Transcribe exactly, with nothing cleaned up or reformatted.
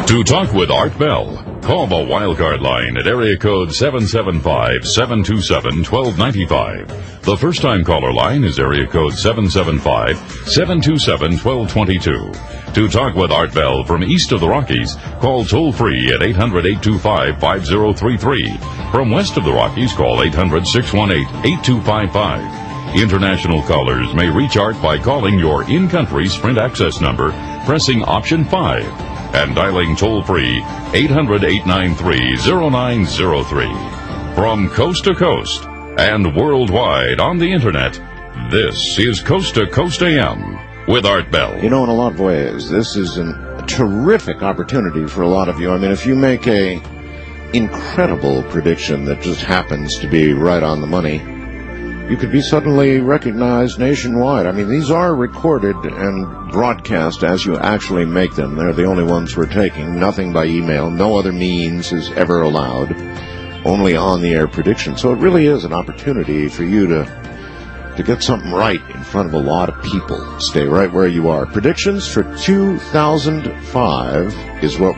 To talk with Art Bell, call the Wildcard line at area code seven seven five, seven two seven, one two nine five. The first-time caller line is area code seven seven five, seven two seven, one two two two. To talk with Art Bell from east of the Rockies, call toll-free at eight hundred, eight two five, five zero three three. From west of the Rockies, call eight hundred, six one eight, eight two five five. International callers may reach Art by calling your in-country Sprint access number, pressing option five, and dialing toll-free eight hundred, eight nine three, zero nine zero three. From coast to coast and worldwide on the Internet, this is Coast to Coast A M with Art Bell. You know, in a lot of ways, this is an, a terrific opportunity for a lot of you. I mean, if you make a incredible prediction that just happens to be right on the money, you could be suddenly recognized nationwide. I mean, these are recorded and broadcast as you actually make them. They're the only ones we're taking. Nothing by email. No other means is ever allowed. Only on-the-air prediction. So it really is an opportunity for you to to get something right in front of a lot of people. Stay right where you are. Predictions for two thousand five is what